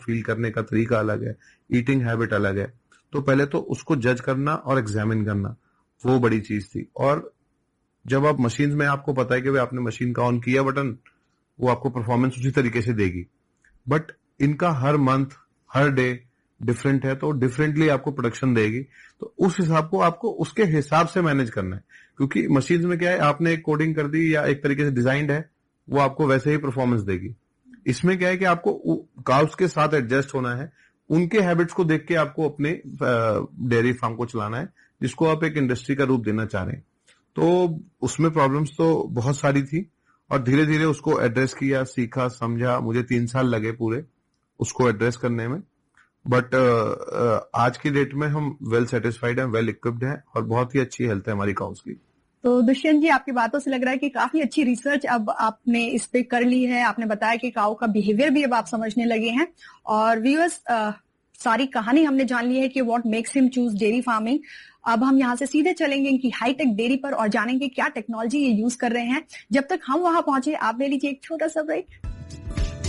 Feel करने का तरीका अलग है, ईटिंग हैबिट अलग है। तो पहले तो उसको जज करना और एग्जामिन करना, वो बड़ी चीज थी। और जब आप मशीन में, आपको पता है कि भाई आपने मशीन का ऑन किया बटन, वो आपको परफॉर्मेंस उसी तरीके से देगी, बट इनका हर मंथ, हर डे डिफरेंट है, तो डिफरेंटली आपको प्रोडक्शन देगी। तो उस हिसाब को आपको उसके हिसाब से मैनेज करना है, क्योंकि मशीन में क्या है, आपने एक कोडिंग कर दी या एक तरीके से डिजाइंड है, वो आपको वैसे ही परफॉर्मेंस देगी। इसमें क्या है कि आपको काउस के साथ एडजस्ट होना है, उनके हैबिट्स को देख के आपको अपने डेयरी फार्म को चलाना है, जिसको आप एक इंडस्ट्री का रूप देना चाह रहे हैं। तो उसमें प्रॉब्लम्स तो बहुत सारी थी, और धीरे धीरे उसको एड्रेस किया, सीखा, समझा। मुझे 3 साल लगे पूरे उसको एड्रेस करने में, बट आज की डेट में हम वेल सेटिस्फाइड हैं, वेल इक्विप्ड हैं, और बहुत ही अच्छी हेल्थ है हमारी काउस की। तो दुष्यंत जी, आपकी बातों से लग रहा है कि काफी अच्छी रिसर्च अब आपने इस पे कर ली है। आपने बताया कि काऊ का बिहेवियर भी अब आप समझने लगे हैं, और व्यूअर्स, सारी कहानी हमने जान ली है कि what makes him choose dairy farming. अब हम यहाँ से सीधे चलेंगे इनकी हाईटेक डेयरी पर और जानेंगे क्या टेक्नोलॉजी ये यूज कर रहे हैं। जब तक हम वहां पहुंचे, आप ले लीजिए एक छोटा सा ब्रेक।